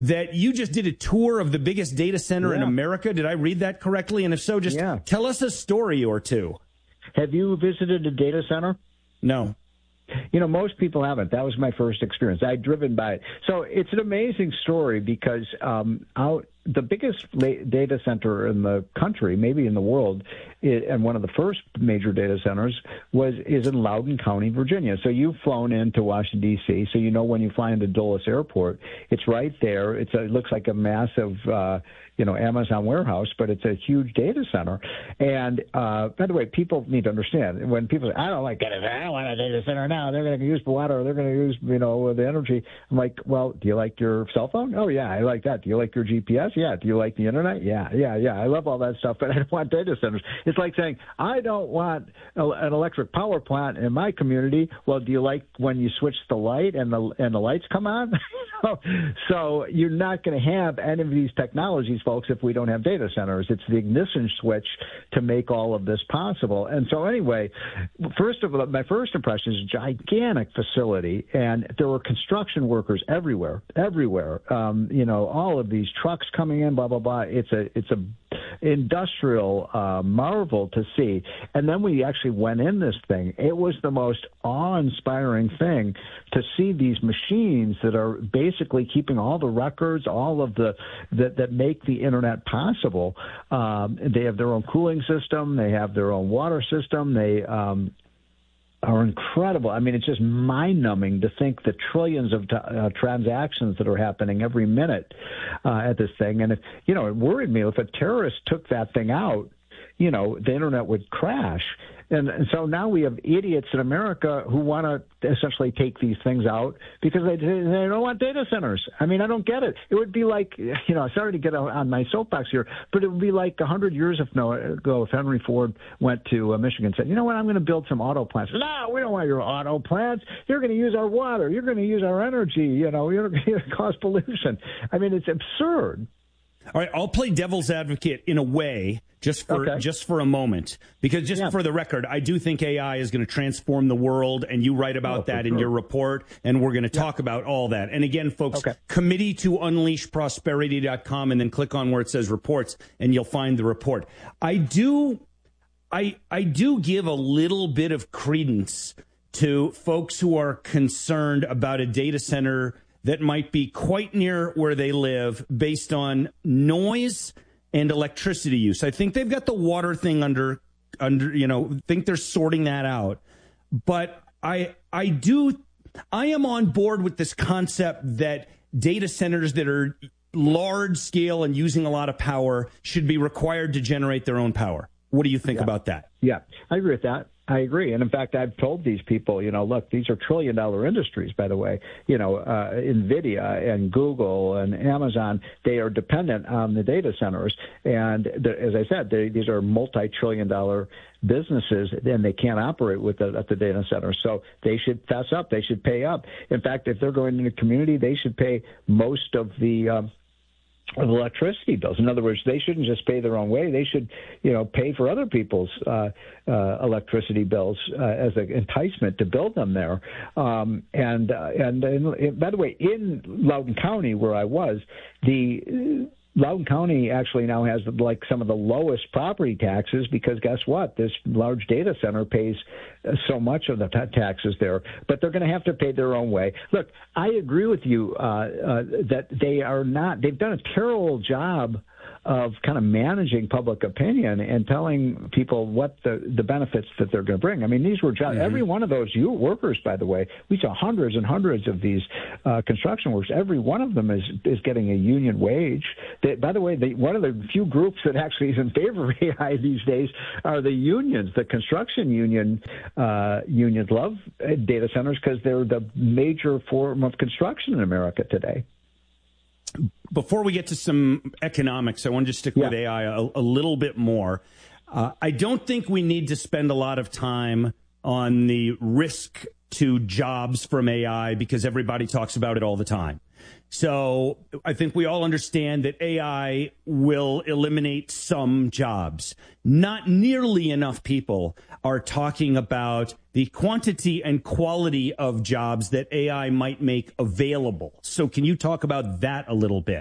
that you just did a tour of the biggest data center in America. Did I read that correctly? And if so, just tell us a story or two. Have you visited a data center? No. Most people haven't. That was my first experience. I'd driven by it. So it's an amazing story because the biggest data center in the country, maybe in the world, and one of the first major data centers is in Loudoun County, Virginia. So you've flown into Washington, D.C., so when you fly into Dulles Airport, it's right there. It looks like a massive Amazon warehouse, but it's a huge data center. And by the way, people need to understand, when people say, I don't want a data center now, they're going to use the water, they're going to use, the energy. I'm like, well, do you like your cell phone? Oh, yeah, I like that. Do you like your GPS? Yeah. Do you like the internet? Yeah. I love all that stuff, but I don't want data centers. It's like saying, I don't want an electric power plant in my community. Well, do you like when you switch the light and the lights come on? So you're not going to have any of these technologies, folks, if we don't have data centers. It's the ignition switch to make all of this possible. And so anyway, first of all, my first impression is a gigantic facility, and there were construction workers everywhere. All of these trucks coming in, blah, blah, blah. It's a industrial marvel to see. And then we actually went in this thing. It was the most awe-inspiring thing to see these machines that are basically keeping all the records, all of that make the internet possible. They have their own cooling system. They have their own water system. They are incredible. I mean, it's just mind-numbing to think the trillions of transactions that are happening every minute at this thing. And it worried me if a terrorist took that thing out, the internet would crash. And so now we have idiots in America who want to essentially take these things out because they don't want data centers. I mean, I don't get it. It would be like, sorry to get on my soapbox here, but it would be like 100 years ago if Henry Ford went to Michigan and said, you know what, I'm going to build some auto plants. No, we don't want your auto plants. You're going to use our water. You're going to use our energy. You're going to cause pollution. I mean, it's absurd. All right, I'll play devil's advocate in a way, just for a moment, because for the record, I do think AI is going to transform the world, and you write about that in your report, and we're going to talk about all that. And again, folks, committee to unleashprosperity.com, and then click on where it says reports, and you'll find the report. I do give a little bit of credence to folks who are concerned about a data center that might be quite near where they live based on noise and electricity use. I think they've got the water thing under think they're sorting that out. But I am on board with this concept that data centers that are large scale and using a lot of power should be required to generate their own power. What do you think about that? Yeah, I agree with that. I agree. And in fact, I've told these people, look, these are trillion-dollar industries, by the way. NVIDIA and Google and Amazon, they are dependent on the data centers. And as I said, these are multi-trillion-dollar businesses, and they can't operate at the data center. So they should fess up. They should pay up. In fact, if they're going into the community, they should pay most of the electricity bills. In other words, they shouldn't just pay their own way. They should, pay for other people's electricity bills as an enticement to build them there. And by the way, in Loudoun County, where I was, Loudoun County actually now has like some of the lowest property taxes because guess what? This large data center pays so much of the taxes there, but they're going to have to pay their own way. Look, I agree with you that they've done a terrible job of kind of managing public opinion and telling people what the benefits that they're going to bring. I mean, these were jobs. Mm-hmm. Every one of those workers, by the way, we saw hundreds and hundreds of these construction workers. Every one of them is getting a union wage. By the way, one of the few groups that actually is in favor of AI these days are the unions. The construction unions love data centers because they're the major form of construction in America today. Before we get to some economics, I want to just stick with AI a little bit more. I don't think we need to spend a lot of time on the risk to jobs from AI because everybody talks about it all the time. So I think we all understand that AI will eliminate some jobs. Not nearly enough people are talking about the quantity and quality of jobs that AI might make available. So can you talk about that a little bit?